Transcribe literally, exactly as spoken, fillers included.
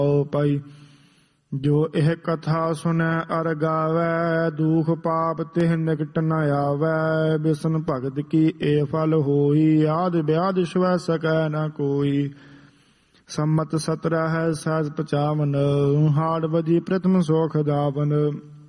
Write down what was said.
ਪਾਈ ਜੋ ਇਹ ਕਥਾ ਸੁਨੈ ਅਰ ਗਾਵੈ ਦੁਖ ਪਾਪ ਤਿਹ ਨਿਕਟ ਨ ਆਵੈ ਬਿਸਨ ਭਗਤ ਕੀ ਏ ਫਲ ਹੋਈ ਆਦ ਬਿਆਦ ਸਵੈ ਸਕੈ ਨ ਕੋਈ ਸੰਮਤ ਸਤਰਹ ਹੈ ਸਹਿਜ ਪਚਾਵਨ ਹਾੜ ਬਜੀ ਪ੍ਰਥਮ ਸੋਖ ਦਾਵਨ